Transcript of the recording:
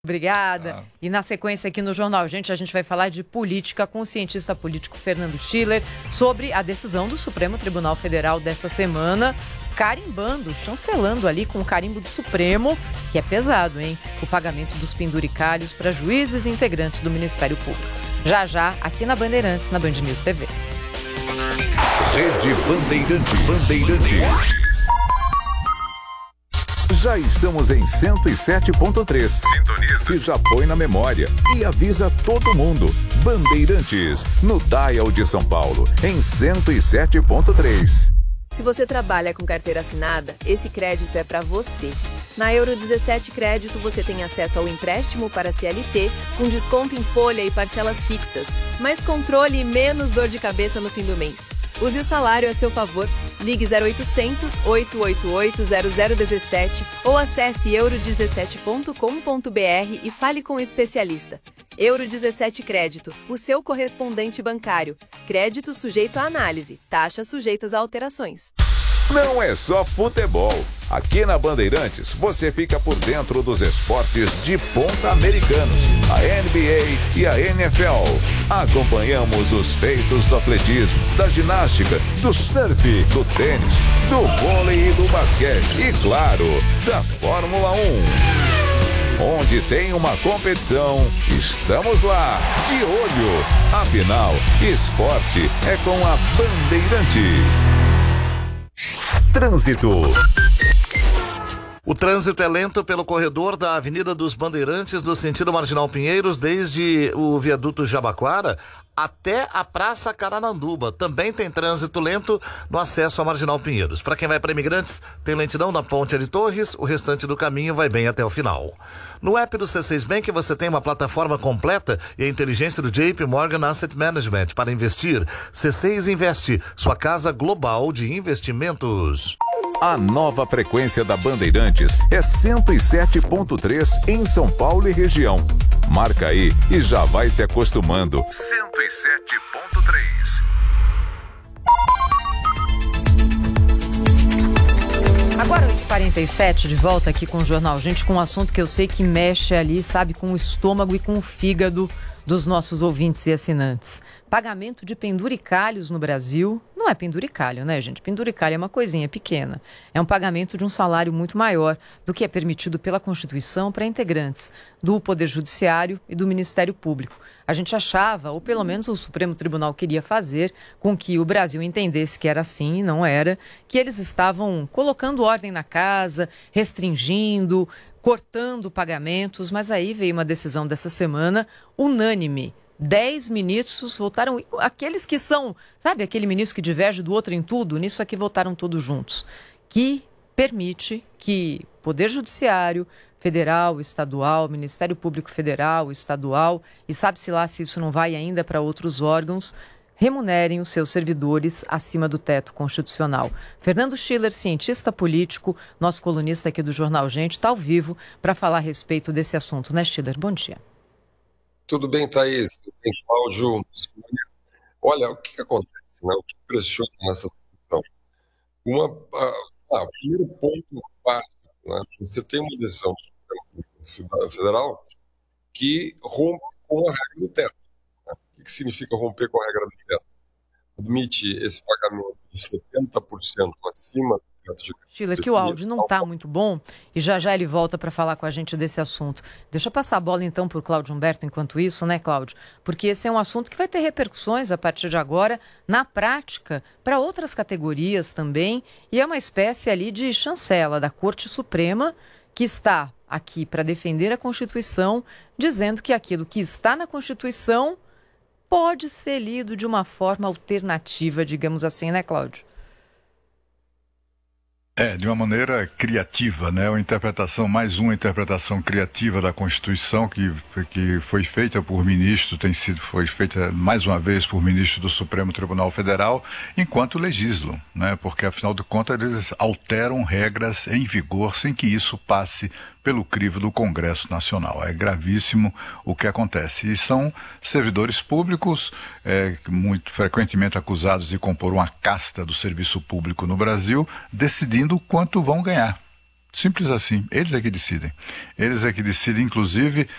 Obrigada. E na sequência aqui no Jornal Gente, a gente vai falar de política com o cientista político Fernando Schiller sobre a decisão do Supremo Tribunal Federal dessa semana, carimbando, chancelando ali com o carimbo do Supremo, que é pesado, hein? O pagamento dos penduricalhos para juízes e integrantes do Ministério Público. Já, aqui na Bandeirantes, na Band News TV. Rede Bandeirantes. Já estamos em 107.3. Sintoniza. E já põe na memória. E avisa todo mundo. Bandeirantes, no Dial de São Paulo, em 107.3. Se você trabalha com carteira assinada, esse crédito é para você. Na Euro 17 Crédito, você tem acesso ao empréstimo para CLT, com desconto em folha e parcelas fixas, mais controle e menos dor de cabeça no fim do mês. Use o salário a seu favor. Ligue 0800 888 0017 ou acesse euro17.com.br e fale com o especialista. Euro 17 Crédito, o seu correspondente bancário. Crédito sujeito à análise, taxas sujeitas a alterações. Não é só futebol. Aqui na Bandeirantes, você fica por dentro dos esportes de ponta americanos, a NBA e a NFL. Acompanhamos os feitos do atletismo, da ginástica, do surf, do tênis, do vôlei e do basquete e, claro, da Fórmula 1. Onde tem uma competição, estamos lá, de olho. Afinal, esporte é com a Bandeirantes. Trânsito. O trânsito é lento pelo corredor da Avenida dos Bandeirantes, no sentido Marginal Pinheiros, desde o viaduto Jabaquara até a Praça Carananduba. Também tem trânsito lento no acesso à Marginal Pinheiros. Para quem vai para Imigrantes, tem lentidão na Ponte de Torres, o restante do caminho vai bem até o final. No app do C6 Bank você tem uma plataforma completa e a inteligência do JP Morgan Asset Management para investir. C6 Investe, sua casa global de investimentos. A nova frequência da Bandeirantes é 107.3 em São Paulo e região. Marca aí e já vai se acostumando. 107.3. Agora 8h47, de volta aqui com o Jornal Gente, com um assunto que eu sei que mexe ali, sabe, com o estômago e com o fígado dos nossos ouvintes e assinantes. Pagamento de penduricalhos no Brasil não é penduricalho, né, gente? Penduricalho é uma coisinha pequena. É um pagamento de um salário muito maior do que é permitido pela Constituição para integrantes do Poder Judiciário e do Ministério Público. A gente achava, ou pelo menos o Supremo Tribunal queria fazer, com que o Brasil entendesse que era assim e não era, que eles estavam colocando ordem na casa, restringindo, cortando pagamentos, mas aí veio uma decisão dessa semana unânime. 10 ministros votaram, aqueles que são, sabe, aquele ministro que diverge do outro em tudo, nisso aqui votaram todos juntos, que permite que Poder Judiciário, Federal, Estadual, Ministério Público Federal, Estadual, e sabe-se lá se isso não vai ainda para outros órgãos, remunerem os seus servidores acima do teto constitucional. Fernando Schiller, cientista político, nosso colunista aqui do Jornal Gente, está ao vivo para falar a respeito desse assunto, né, Schiller? Bom dia. Tudo bem, Thaís? Tudo bem, Cláudio? Olha, o que acontece, né? O que pressiona nessa discussão? O primeiro ponto básico, né? Você tem uma decisão do Supremo Federal que rompe com a regra do teto. Né? O que significa romper com a regra do teto? Admite esse pagamento de 70% acima do teto de... Schiller, que o áudio não está muito bom e já ele volta para falar com a gente desse assunto. Deixa eu passar a bola então para o Cláudio Humberto enquanto isso, né, Cláudio? Porque esse é um assunto que vai ter repercussões a partir de agora, na prática, para outras categorias também, e é uma espécie ali de chancela da Corte Suprema que está aqui para defender a Constituição, dizendo que aquilo que está na Constituição pode ser lido de uma forma alternativa, digamos assim, né, Cláudio? De uma maneira criativa, né? Mais uma interpretação criativa da Constituição que foi feita por ministro, foi feita mais uma vez por ministro do Supremo Tribunal Federal, enquanto legislam, né? Porque afinal de contas eles alteram regras em vigor sem que isso passe pelo crivo do Congresso Nacional. É gravíssimo o que acontece. E são servidores públicos, muito frequentemente acusados de compor uma casta do serviço público no Brasil, decidindo quanto vão ganhar. Simples assim. Eles é que decidem. Eles é que decidem, inclusive,